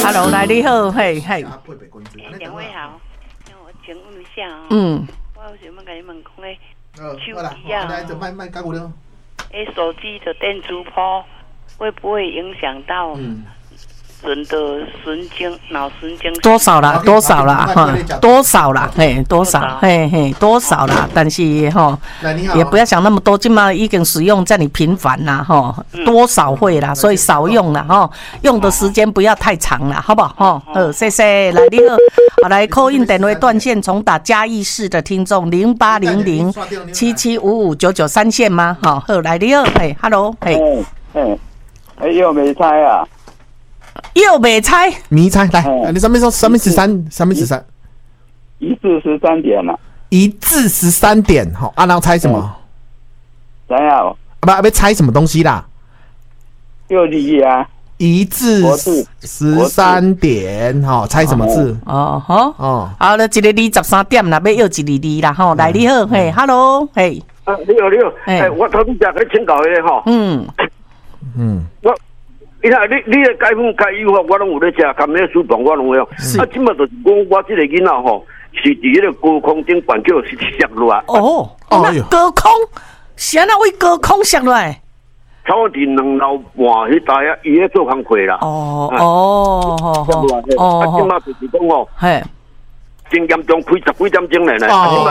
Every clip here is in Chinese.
，Hello， 来你好，嘿。 两位好，我请问一下我有想要跟你们讲咧，手机啊，手机的电子波会不会影响到人的脑神经？ 多少啦，多少啦，多少啦，多少啦，但是也不要想那么多，今嘛已经使用这里频繁啦，多少会啦，所以少用啦，用的时间不要太长啦，好不好？谢谢，来你好，来call in电话断线重打嘉义市的听众0800775599线吗？好，来你好，Hello， 又没猜啊。 又没猜， 迷猜来，你上面说上面13，上面13，1 至13点了 ，1至13点，好，然后猜什么？ 怎样？ 不猜什么东西啦 ？6字啊 ，1至13点，好，猜什么字？ 好了，一个23点啦，要要一个字啦，吼，来你好，Hello， 你好，我头先在请教的吼，我。你看，你的该分该有法，我拢有咧食，含迄书房我拢有。即马就是讲，我这个囡仔吼，是伫迄个高空顶板叫是摔落来。 那高空，是安那位高空摔落来？ 差不多2楼半迄带啊，伊咧做工课啦。即马就是讲吼。真严重，开10几点钟来呢。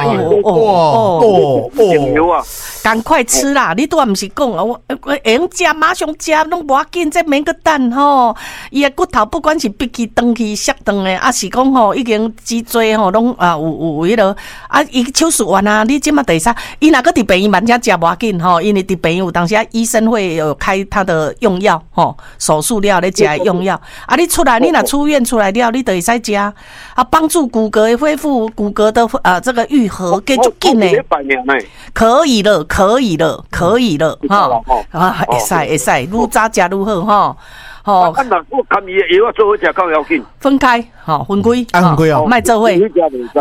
赶快吃啦！你都唔是讲我用食马上食，拢无要紧，这免个等吼。伊个骨头不管是闭起、长起、摔断的，啊是讲吼已经脊椎吼拢有迄落啊，伊手术完啊，你即马第三，伊若个伫病院慢点食无要紧吼，因为伫病院有当时医生会有开他的用药吼，手术了咧食用药啊，你出来你若出院出来了，你就会使食啊，帮助骨骼的恢复，骨骼的这个愈合，给足紧呢。可以了哈会使，愈早食愈好哈。 我看伊的药做好食较要紧。 分开，分开，卖做伙。对，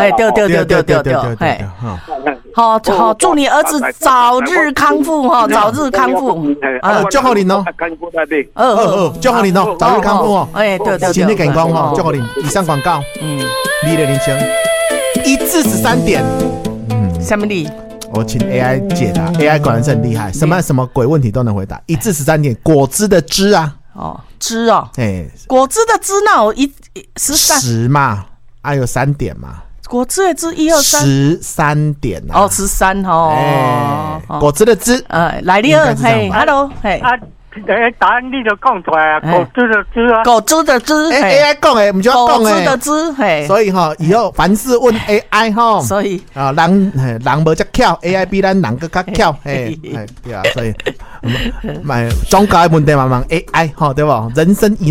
好，祝你儿子早日康复哈，早日康复。 祝贺你哦！祝贺你哦，早日康复哦！对，身体健康哦，祝贺你。以上广告，你的铃声1至13点， 什么你？ 我请 AI 解答 ，AI 果然是很厉害，什么鬼问题都能回答。1至13点，果汁的汁啊， 汁哦，果汁的汁那有13 嘛，有3点嘛， 果汁的汁1、2、3 13点啊 ，13哦， 果汁的汁， 来你好，Hello， 答案你就讲出来啊，果汁的汁啊， 果汁的汁 ，AI 讲诶，唔就讲诶， 果汁的汁， 所以以后凡事问 AI 所以人无遮巧 ，AI 比咱人更较巧，对啊，所以总教的问题慢慢 AI 对不？人生以